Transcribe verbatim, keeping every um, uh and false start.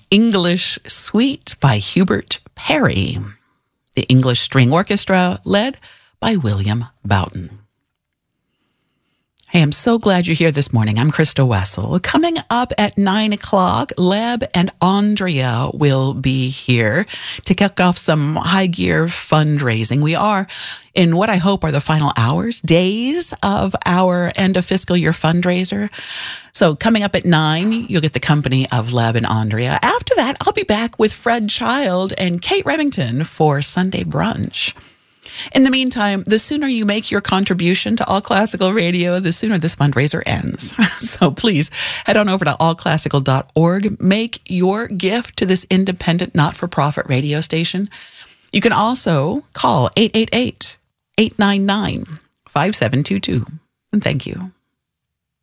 English Suite by Hubert Parry. The English String Orchestra led by William Boughton. Hey, I'm so glad you're here this morning. I'm Krista Wessel. Coming up at nine o'clock, Leb and Andrea will be here to kick off some high gear fundraising. We are in what I hope are the final hours, days of our end of fiscal year fundraiser. So coming up at nine, you'll get the company of Leb and Andrea. After that, I'll be back with Fred Child and Kate Remington for Sunday brunch. In the meantime, the sooner you make your contribution to All Classical Radio, the sooner this fundraiser ends. So please head on over to all classical dot org. Make your gift to this independent, not-for-profit radio station. You can also call eight eight eight, eight nine nine, five seven two two. And thank you.